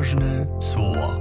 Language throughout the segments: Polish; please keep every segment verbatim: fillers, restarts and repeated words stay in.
Odważne słowo.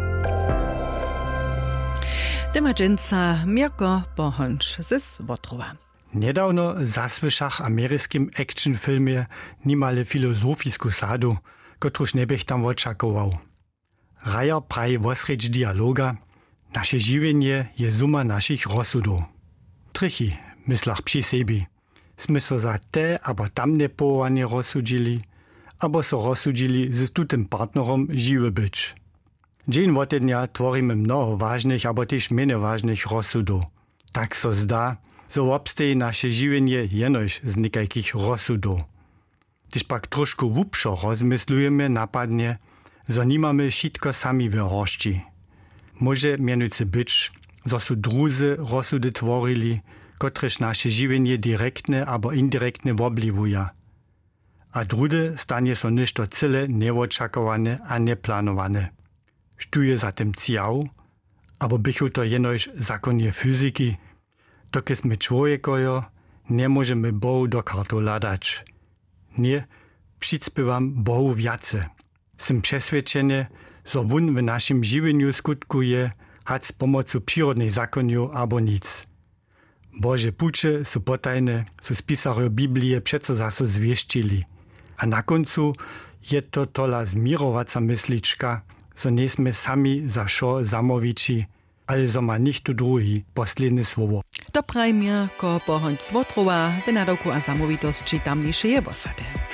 Demagenca Mirko Bohonč ze Svotrova. Niedawno zasłyszach ameryskim action filmie nimale filozofisku sadu, kotruż nebych tam očakował. Raja praje wosrecz dialoga, nasze żywienie je suma naszych rozsudów. Trychy, myslach przy sebi, sme so za te abo tamne powołanie rozsudzili, abo so rozsudzili z tutym partnerom żywy być. Dzień wote dnia tworimy mnoho ważnych, abo też mene ważnych rozsudów. Tak so zda, so obsteje nasze żywienie jenoś z niekajkich rozsudów. Gdyż pak troszkę wupszo rozmyslujemy napadnie, so nimamy wszystko sami w roszczy. Może mianujcy być, so su druzy rozsudy tworili, kotreż nasze żywienie direktne abo indirektne wobliwuja. A drude stanie so ništo cyle neočakowane a neplanowane. Štuje zatem ciał, abo bychu to jenoś zakonie fizyki, dokie sme człowiekojo, nie możemy Bohu do kartu ladać. Nie, przycpywam Bohu wiace. Sem przesvedčeny, so wun w naszym żywieniu skutkuje, hac z pomocą przyrodnej zakoniu abo nic. Boże pucze su potajne, su spisarjo Biblije přeco zaso zwieszczyli. A na końcu je to tola zmirowaca mysliczka, so nesme sami za šo zamowici, ale so ma nichto drugi posledne słowo. To praj Mirko Bohonč Svotrova, v nadawku a zamovitosti tamniejszej osady.